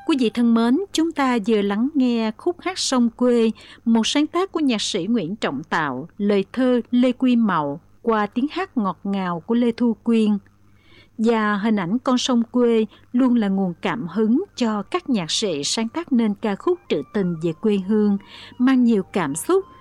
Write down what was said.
Quý vị thân mến, chúng ta vừa lắng nghe khúc hát sông quê, một sáng tác của nhạc sĩ Nguyễn Trọng Tạo, lời thơ Lê Quy Mậu qua tiếng hát ngọt ngào của Lê Thu Quyên. Và hình ảnh con sông quê luôn là nguồn cảm hứng cho các nhạc sĩ sáng tác nên ca khúc trữ tình về quê hương, mang nhiều cảm xúc